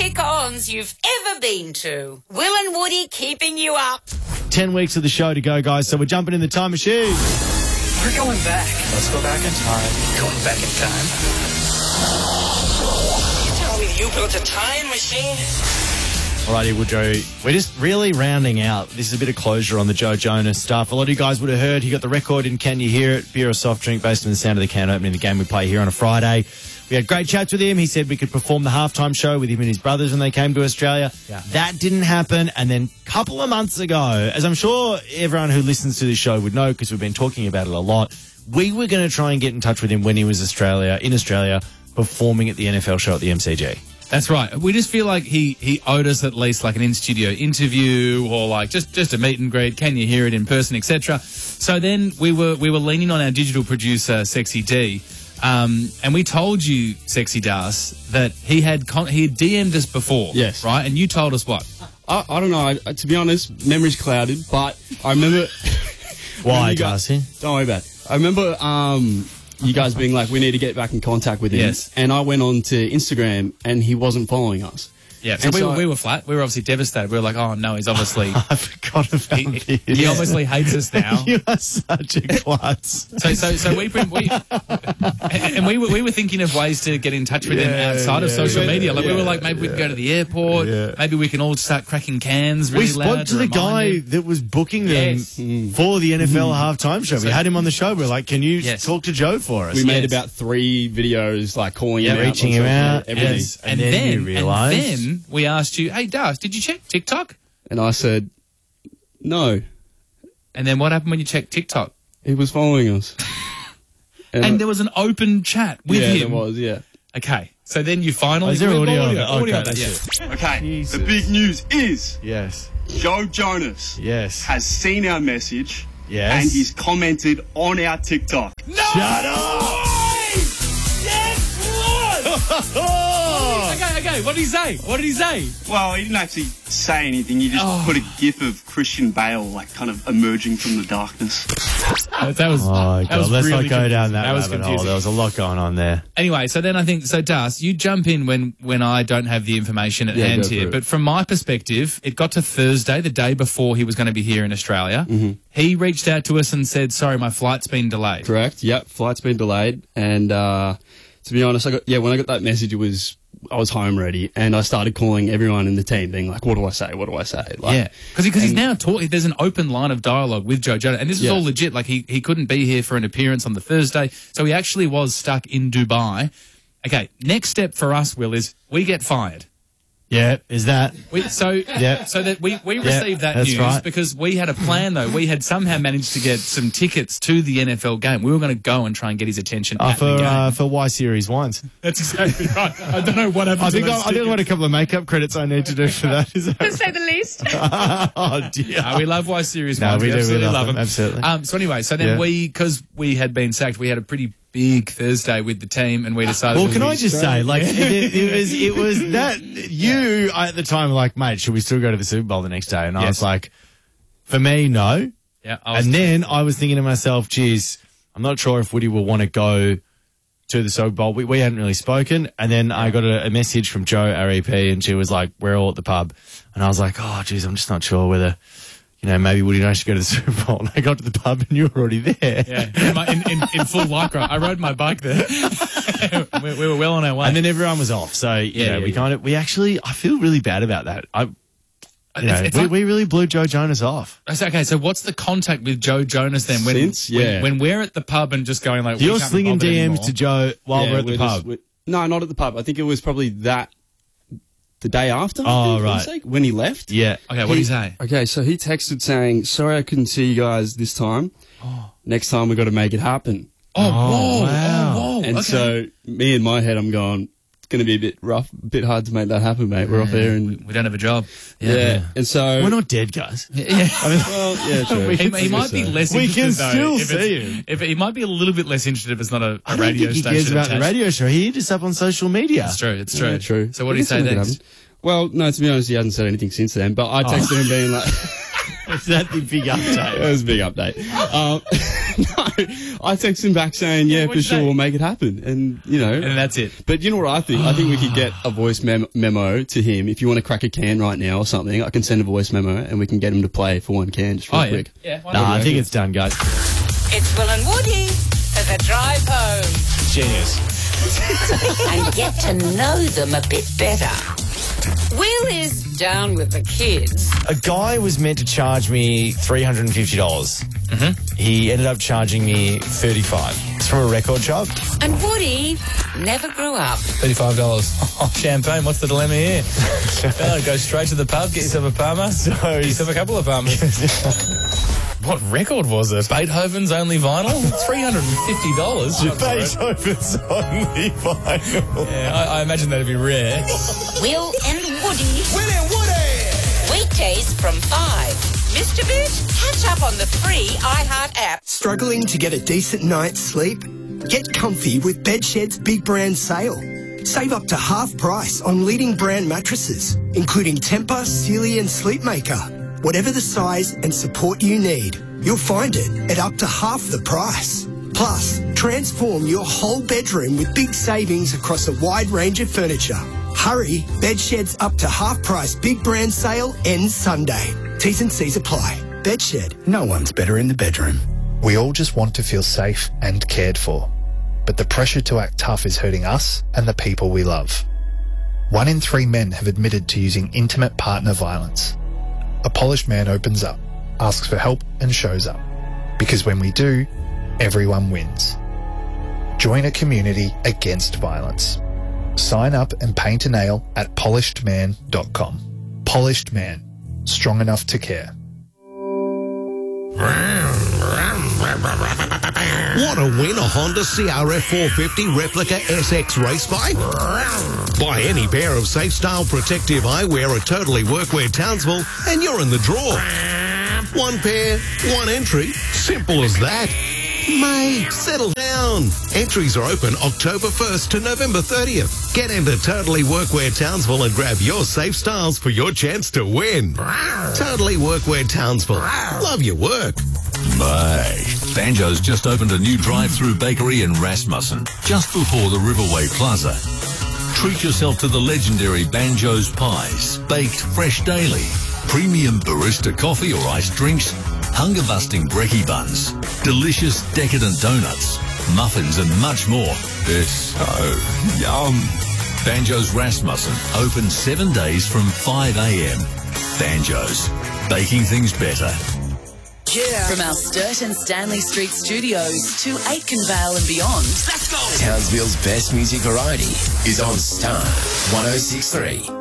cons you've ever been to. Will and Woody keeping you up. 10 weeks of the show to go, guys, so we're jumping in the time machine. We're going back. Let's go back in time. Going back in time. You tell me you built a time machine? Alrighty, well, Joe, we're just really rounding out. This is a bit of closure on the Joe Jonas stuff. A lot of you guys would have heard he got the record in Can You Hear It? Beer or soft drink based on the sound of the can opening the game we play here on a Friday. We had great chats with him. He said we could perform the halftime show with him and his brothers when they came to Australia. Yeah. That didn't happen. And then a couple of months ago, as I'm sure everyone who listens to this show would know because we've been talking about it a lot, we were going to try and get in touch with him when he was in Australia, performing at the NFL show at the MCG. That's right. We just feel like he owed us at least like an in-studio interview or like just a meet and greet. Can you hear it in person, etc. So then we were leaning on our digital producer, Sexy D, and we told you, Sexy Das, that he had DM'd us before. Yes. Right? And you told us what? I don't know. To be honest, memory's clouded, but I remember... Why, Darcy? Don't worry about it. I remember... you guys being like, we need to get back in contact with him. Yes. And I went on to Instagram and he wasn't following us. Yeah, so we were flat. We were obviously devastated. We were like, oh, no, he's obviously... I forgot about this. He obviously hates us now. You are such a klutz. So we were thinking of ways to get in touch with him outside of social media. Like we were like, maybe we can go to the airport. Yeah. Maybe we can all start cracking cans really loud. We spoke to the guy that was booking them for the NFL halftime show. We had him on the show. We were like, can you talk to Joe for us? We made about 3 videos, like calling him out. Reaching him out. Everything. Yes. And then you realised... And then we asked you, hey, Das, did you check TikTok? And I said, no. And then what happened when you checked TikTok? He was following us. And there was an open chat with him. Yeah, there was, yeah. Okay. So then you finally... is there audio? Audio. Okay, Jesus. the big news is... Yes. Joe Jonas has seen our message and he's commented on our TikTok. No! Shut up! Yes, Lord! Okay, what did he say? Well, he didn't actually say anything. He just put a gif of Christian Bale, like, kind of emerging from the darkness. That was let's really not go down that was rabbit confusing. hole. There was a lot going on there. Anyway, so then I think, Das, you jump in when I don't have the information at hand here. But from my perspective, it got to Thursday, the day before he was going to be here in Australia. Mm-hmm. He reached out to us and said, sorry, my flight's been delayed. Correct. Yep, flight's been delayed. And to be honest, when I got that message, I was home ready, and I started calling everyone in the team, being like, what do I say? What do I say? Like, because he's now there's an open line of dialogue with Joe Jonas, and this is all legit. Like, he couldn't be here for an appearance on the Thursday, so he actually was stuck in Dubai. Okay, next step for us, Will, is we get fired. Yeah, is that? So that we received that news because we had a plan, though. We had somehow managed to get some tickets to the NFL game. We were going to go and try and get his attention for Y Series wines. That's exactly right. I don't know what happened. I think I've got a couple of makeup credits I need to do for that. Is that to say the least. Oh dear. No, we love Y Series wines. We absolutely love them. Absolutely. So anyway, so then because we had been sacked, we had a pretty big Thursday with the team, and we decided. Well, can I just say, like, it was that you at the time were like, mate, should we still go to the Super Bowl the next day? And I was like, for me, no. Yeah. Then I was thinking to myself, geez, I'm not sure if Woody will want to go to the Super Bowl. We hadn't really spoken, and then I got a message from Jo, our EP, and she was like, we're all at the pub, and I was like, oh, geez, I'm just not sure whether. Maybe Woody and I should go to the Super Bowl. And I got to the pub and you were already there. Yeah, in full lycra. I rode my bike there. we were well on our way. And then everyone was off. So, I feel really bad about that. We really blew Joe Jonas off. Okay, so what's the contact with Joe Jonas then? When we're at the pub and just going like... You're slinging DMs to Joe while we're at the pub? No, not at the pub. I think it was probably the day after, when he left. Yeah. Okay, what did he say? Okay, so he texted saying, sorry I couldn't see you guys this time. Next time we got to make it happen. Wow. And so me in my head, I'm going, it's going to be a bit rough, a bit hard to make that happen, mate. We're off there and... We don't have a job. Yeah. And so... We're not dead, guys. True. He might be less interested, we can still see him. He might be a little bit less interested if it's not a radio station. He cares about the radio show. He hit us up on social media. It's true. Yeah, true. So what did he say next? Well, no, to be honest, he hasn't said anything since then, but I texted him being like... Is that the big update? That was a big update. No, I texted him back saying, yeah, for sure, we'll make it happen. And, you know. And that's it. But you know what I think? I think we could get a voice memo to him. If you want to crack a can right now or something, I can send a voice memo and we can get him to play for one can just real quick. Yeah, why Nah, not? I think it's done, guys. It's Will and Woody for the drive home. Genius. And get to know them a bit better. Will is down with the kids. A guy was meant to charge me $350. Mm-hmm. He ended up charging me $35. It's from a record shop. And Woody never grew up. $35. Oh, champagne. What's the dilemma here? Go straight to the pub, get yourself a Palmer. Get yourself a couple of Palmers. What record was it? Beethoven's Only Vinyl? $350. Beethoven's Only Vinyl. Yeah, I imagine that'd be rare. Will and Woody. Will and Woody! Weekdays from 5. Mr. Bit, catch up on the free iHeart app. Struggling to get a decent night's sleep? Get comfy with Bedshed's big brand sale. Save up to half price on leading brand mattresses, including Tempur, Sealy and Sleepmaker. Whatever the size and support you need, you'll find it at up to half the price. Plus, transform your whole bedroom with big savings across a wide range of furniture. Hurry, Bedshed's up to half price big brand sale ends Sunday. T's and C's apply. Bedshed, no one's better in the bedroom. We all just want to feel safe and cared for. But the pressure to act tough is hurting us and the people we love. 1 in 3 men have admitted to using intimate partner violence. A polished man opens up, asks for help and shows up. Because when we do, everyone wins. Join a community against violence. Sign up and paint a nail at polishedman.com. Polished Man. Strong enough to care. Want to win a Honda CRF 450 replica SX race bike? Buy any pair of Safe Style protective eyewear at Totally Workwear Townsville and you're in the draw. 1 pair, 1 entry. Simple as that. Mate, settle down. Entries are open October 1st to November 30th. Get into Totally Workwear Townsville and grab your Safe Styles for your chance to win. Totally Workwear Townsville. Love your work. Mate, Banjo's just opened a new drive-through bakery in Rasmussen, just before the Riverway Plaza. Treat yourself to the legendary Banjo's pies, baked fresh daily, premium barista coffee or iced drinks, hunger-busting brekkie buns, delicious decadent donuts, muffins and much more. It's so yum. Banjo's Rasmussen, open 7 days from 5 a.m. Banjo's, baking things better. Yeah. From our Sturt and Stanley Street studios to Aitken Vale and beyond. Let's go! Townsville's best music variety is on Star 106.3.